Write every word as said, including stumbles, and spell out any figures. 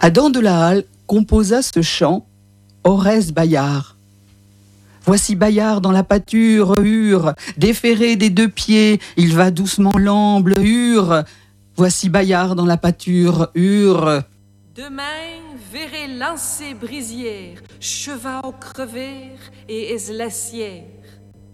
Adam de la Halle composa ce chant, Oreste Bayard. Voici Bayard dans la pâture, hure, déferré des deux pieds, il va doucement l'amble, hure. Voici Bayard dans la pâture, hure. Demain, verrez lancer brisière, cheval crever et es lassière.